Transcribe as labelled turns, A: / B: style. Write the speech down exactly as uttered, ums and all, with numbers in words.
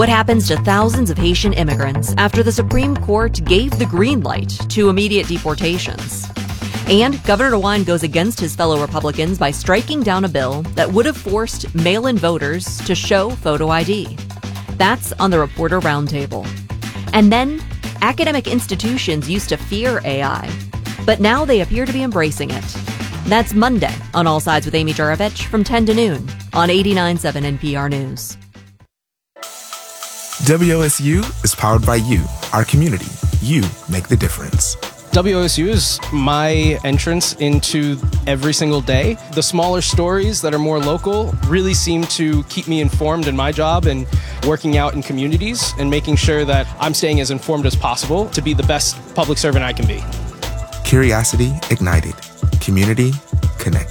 A: What happens to thousands of Haitian immigrants after the Supreme Court gave the green light to immediate deportations? And Governor DeWine goes against his fellow Republicans by striking down a bill that would have forced mail-in voters to show photo I D. That's on the Reporter Roundtable. And then, academic institutions used to fear A I, but now they appear to be embracing it. That's Monday on All Sides with Amy Juravich from ten to noon on eighty-nine point seven N P R News.
B: W O S U is powered by you, our community. You make the difference.
C: W O S U is my entrance into every single day. The smaller stories that are more local really seem to keep me informed in my job and working out in communities and making sure that I'm staying as informed as possible to be the best public servant I can be.
B: Curiosity ignited. Community connected.